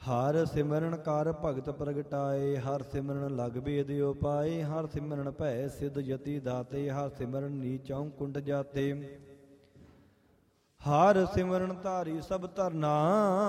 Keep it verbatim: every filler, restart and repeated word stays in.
ਹਰ ਸਿਮਰਨ ਕਰ ਭਗਤ ਪ੍ਰਗਟਾਏ, ਹਰ ਸਿਮਰਨ ਲਗ ਬੇਦ ਉਪਾਏ, ਹਰ ਸਿਮਰਨ ਭੈ ਸਿਧ ਯਤੀ ਦਾਤੇ, ਹਰ ਸਿਮਰਨ ਨੀਚਉ ਕੁੰਡ ਜਾਤੇ। ਹਰ ਸਿਮਰਨ ਧਾਰੀ ਸਭ ਧਰਨਾ,